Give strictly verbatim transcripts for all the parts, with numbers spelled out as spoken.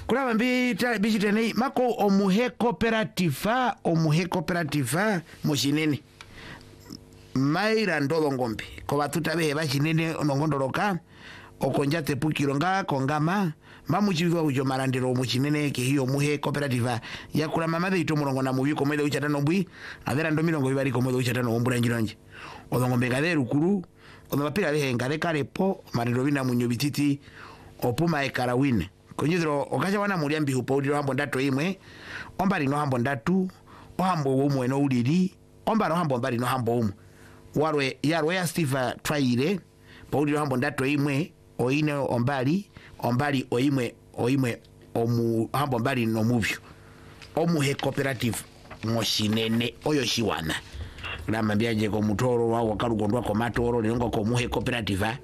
Kulaba mbi bichitene mako omuhe cooperativa omuhe cooperativa mushinene maira ndolo ngombe ko batuta behe bashinene onongondoroka okonja tepukiro nga kongama mamuchibwa ujo marandiro muchinene ke hiyo muhe cooperativa yakula mama beito murongo na mubiko mwede uchatano mbwi avera ndo mirongo bibali ko mwede uchatano ombura njiranje odongombe ngade rukuru odopapira behe ngade karepo marandiro bina munyo bititi opuma ekara wine konjidro okacha wana mulia mbihu paudiro hambo ndato imwe ombari no hambo ndatu ohambo umwe no uliri ombaro hambo mbari no hambo umwe warwe yarwe ya Steve Twaire paudiro hambo ndato imwe oine ombali ombali oimwe oimwe omu hambo mbali no mubyo omuhe cooperative moshinene oyo shiwana lama byaje ko mutoro wa wakarugondwa ko matoro nengo ko muhe cooperative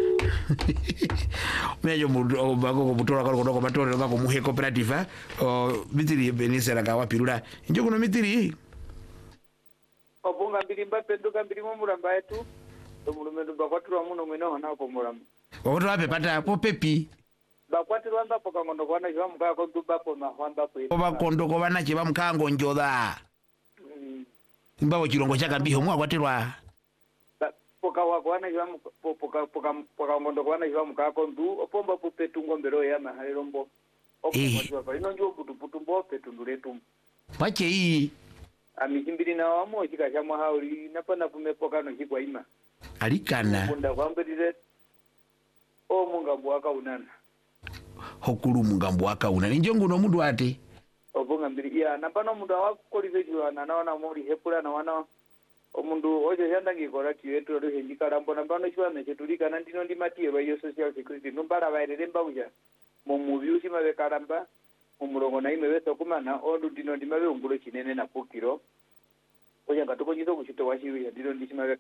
mejo mu bago ko mutoro akarugondwa ko matoro nengo ko muhe cooperative o mitiri benisera ka wapirula njo kuno mitiri obunga mbiri mbapenduka mbiri mu mulamba yetu omulumendo bakwatura muno mwene hona ko mulamba oto ape pata po pepi bakwatirwa mbapo kangondo kwana jwa mukaya ko dubapo na hwamba po oba kondo ko bana chiba mkango njoda mm. Mbawo chirongo chaka biho mwa kwatirwa poka wakwana jwa poka poka poka ngondo kwana jwa mukaya ko ndu opomba po petungo mbero ya na halombo opomba pa ino njo putu putu mbo petundu letu pache hii amikimbiri na wamo chika cha mwahauri napana pumepoka no chikwa ima alikana kunda kwambirire o mungambo waka unana hokuru mungambo waka unana njongo no mundu ate obonga mbiri ya napano mundu awakolize jwana naona muri hepula na wana omundu oje yanda ngikora kiyetu ro henjikala mbona mbano chwa mechetulika na ndino ndi matiye ba yo social security numbara bairere mbauja mu mubyusi mabe karamba umurongo na ime beso kumana ondu dino ndi mabe ungulo kinene na pukiro oje ngatuko nyizo kuchito washiwi ndino ndi mabe